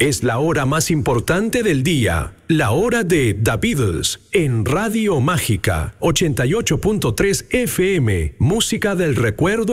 Es la hora más importante del día, la hora de The Beatles, en Radio Mágica, 88.3 FM, música del recuerdo.